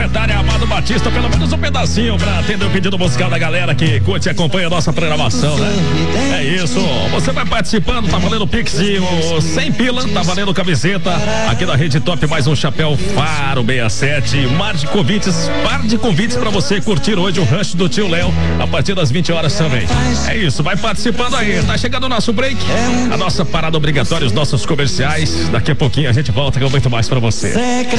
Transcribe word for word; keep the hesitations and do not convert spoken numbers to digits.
secretária Amado Batista, pelo menos um pedacinho pra atender o pedido musical da galera que curte e acompanha a nossa programação, né? É isso, você vai participando, tá valendo o Pixinho, sem pila, tá valendo camiseta, aqui da Rede Top, mais um chapéu Faro sessenta e sete, mar de convites, par de convites pra você curtir hoje o Rush do Tio Léo, a partir das vinte horas também. É isso, vai participando aí, tá chegando o nosso break, a nossa parada obrigatória, os nossos comerciais, daqui a pouquinho a gente volta com muito mais pra você.